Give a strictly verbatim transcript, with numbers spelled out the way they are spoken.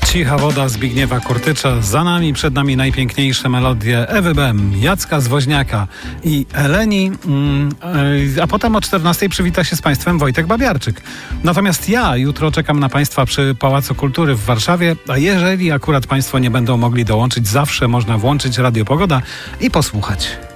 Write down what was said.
Cicha woda Zbigniewa Kurtycza. Za nami, przed nami najpiękniejsze melodie Ewy Bem, Jacka z Woźniaka i Eleni. A potem o czternastej przywita się z Państwem Wojtek Babiarczyk. Natomiast ja jutro czekam na Państwa przy Pałacu Kultury w Warszawie, a jeżeli akurat Państwo nie będą mogli dołączyć, zawsze można włączyć Radio Pogoda i posłuchać.